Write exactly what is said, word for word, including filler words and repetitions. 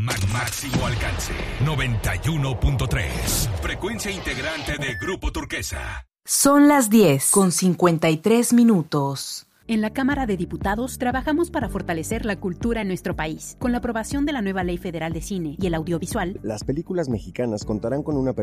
Ma- máximo alcance. noventa y uno punto tres. Frecuencia integrante de Grupo Turquesa. Son las diez con cincuenta y tres minutos. En la Cámara de Diputados trabajamos para fortalecer la cultura en nuestro país. Con la aprobación de la nueva Ley Federal de Cine y el Audiovisual, las películas mexicanas contarán con una